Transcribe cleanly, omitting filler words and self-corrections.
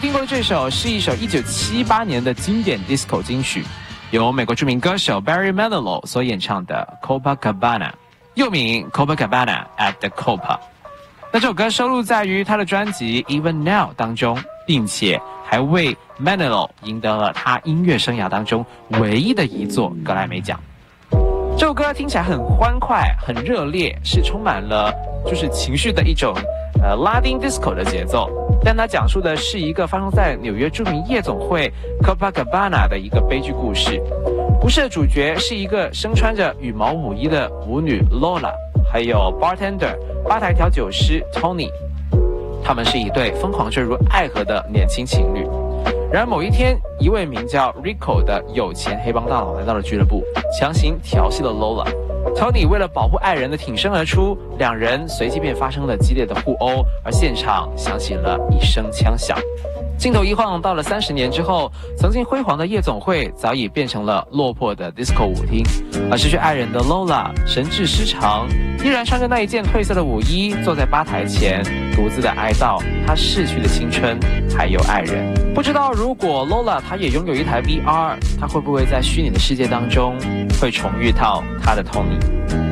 听过的这首是一首1978年的经典 disco 金曲，由美国著名歌手 Barry Manilow 所演唱的 Copacabana， 又名 Copacabana at the Copa。那这首歌收录在于他的专辑 Even Now 当中，并且还为 Manilow 赢得了他音乐生涯当中唯一的一座格莱美奖。这首歌听起来很欢快，很热烈，是充满了就是情绪的一种拉丁 disco 的节奏，但它讲述的是一个发生在纽约著名夜总会 Copacabana 的一个悲剧故事。故事的主角是一个身穿着羽毛舞衣的舞女 Lola， 还有 bartender 吧台调酒师 Tony， 他们是一对疯狂坠入爱河的年轻情侣。然而某一天，一位名叫 Rico 的有钱黑帮大佬来到了俱乐部，强行调戏了 Lola。Tony 为了保护爱人的挺身而出，两人随即便发生了激烈的互殴，而现场响起了一声枪响。镜头一晃到了30年之后，曾经辉煌的夜总会早已变成了落魄的 disco 舞厅，而失去爱人的 Lola 神志失常，依然穿着那一件褪色的舞衣，坐在吧台前，独自的哀悼她逝去的青春还有爱人。不知道如果 Lola 她也拥有一台 VR， 她会不会在虚拟的世界当中会重遇到她的 Tony？